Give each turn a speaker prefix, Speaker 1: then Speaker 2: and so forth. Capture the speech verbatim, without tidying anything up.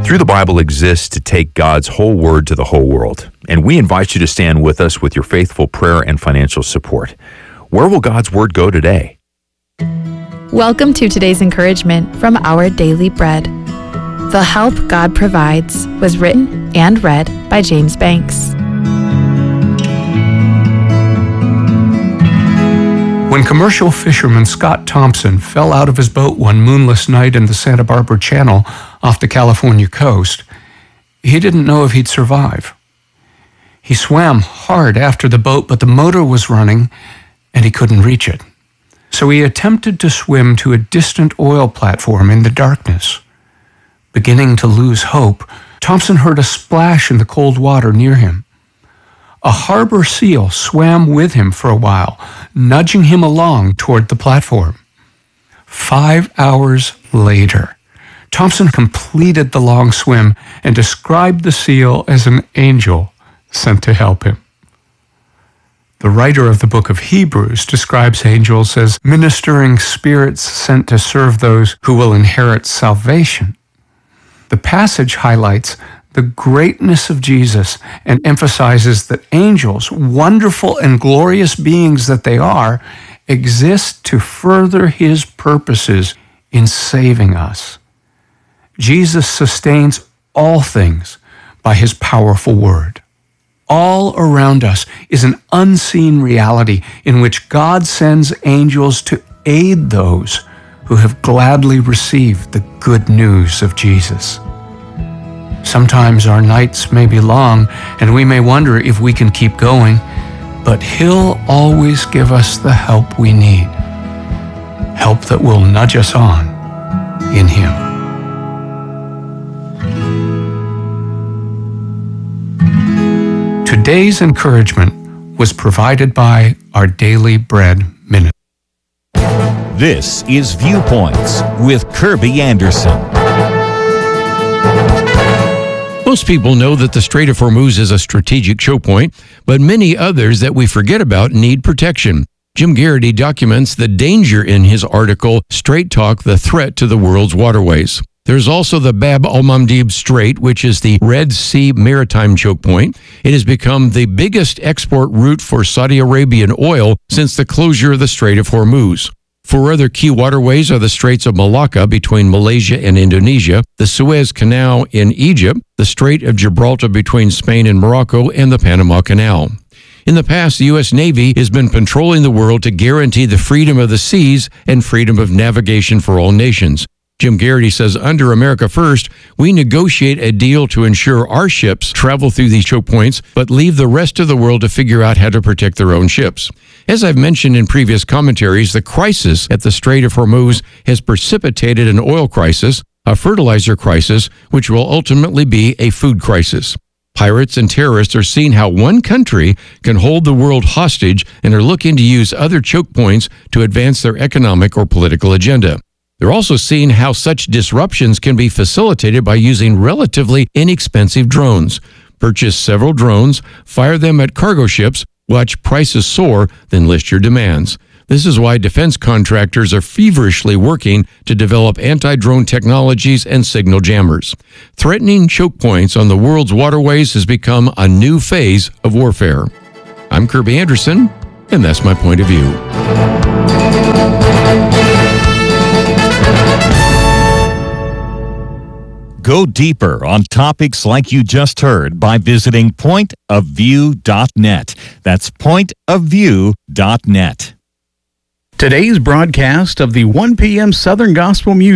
Speaker 1: Through the Bible exists to take God's whole word to the whole world, and we invite you to stand with us with your faithful prayer and financial support. Where will God's word go today?
Speaker 2: Welcome to today's encouragement from Our Daily Bread. The Help God Provides was written and read by James Banks.
Speaker 3: When commercial fisherman Scott Thompson fell out of his boat one moonless night in the Santa Barbara Channel off the California coast, he didn't know if he'd survive. He swam hard after the boat, but the motor was running and he couldn't reach it. So he attempted to swim to a distant oil platform in the darkness. Beginning to lose hope, Thompson heard a splash in the cold water near him. A harbor seal swam with him for a while, nudging him along toward the platform. Five hours later, Thompson completed the long swim and described the seal as an angel sent to help him. The writer of the book of Hebrews describes angels as ministering spirits sent to serve those who will inherit salvation. The passage highlights the greatness of Jesus and emphasizes that angels, wonderful and glorious beings that they are, exist to further his purposes in saving us. Jesus sustains all things by his powerful word. All around us is an unseen reality in which God sends angels to aid those who have gladly received the good news of Jesus. Sometimes our nights may be long, and we may wonder if we can keep going, but he'll always give us the help we need, help that will nudge us on in him. Today's encouragement was provided by Our Daily Bread Minute.
Speaker 4: This is Viewpoints with Kirby Anderson.
Speaker 5: Most people know that the Strait of Hormuz is a strategic choke point, but many others that we forget about need protection. Jim Garrity documents the danger in his article, Strait Talk, the Threat to the World's Waterways. There's also the Bab al-Mandeb Strait, which is the Red Sea maritime choke point. It has become the biggest export route for Saudi Arabian oil since the closure of the Strait of Hormuz. Four other key waterways are the Straits of Malacca between Malaysia and Indonesia, the Suez Canal in Egypt, the Strait of Gibraltar between Spain and Morocco, and the Panama Canal. In the past, the U S Navy has been patrolling the world to guarantee the freedom of the seas and freedom of navigation for all nations. Jim Garrity says under America First, we negotiate a deal to ensure our ships travel through these choke points, but leave the rest of the world to figure out how to protect their own ships. As I've mentioned in previous commentaries, the crisis at the Strait of Hormuz has precipitated an oil crisis, a fertilizer crisis, which will ultimately be a food crisis. Pirates and terrorists are seeing how one country can hold the world hostage and are looking to use other choke points to advance their economic or political agenda. They're also seeing how such disruptions can be facilitated by using relatively inexpensive drones. Purchase several drones, fire them at cargo ships, watch prices soar, then list your demands. This is why defense contractors are feverishly working to develop anti-drone technologies and signal jammers. Threatening choke points on the world's waterways has become a new phase of warfare. I'm Kirby Anderson, and that's my point of view.
Speaker 4: Go deeper on topics like you just heard by visiting point of view dot net. That's point of view dot net.
Speaker 6: Today's broadcast of the one p.m. Southern Gospel Music